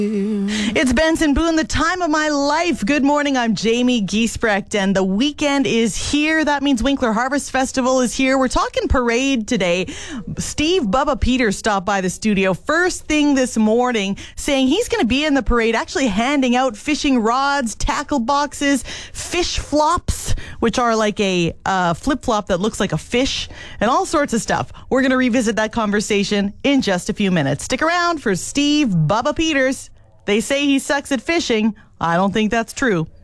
It's Benson Boone, the time of my life. Good morning, I'm Jamie Giesbrecht, and the weekend is here. That means Winkler Harvest Festival is here. We're talking parade today. Steve Bubba Peters stopped by the studio first thing this morning, saying he's going to be in the parade, actually handing out fishing rods, tackle boxes, fish flops, which are like a flip-flop that looks like a fish, and all sorts of stuff. We're going to revisit that conversation in just a few minutes. Stick around for Steve Bubba Peters. They say he sucks at fishing. I don't think that's true.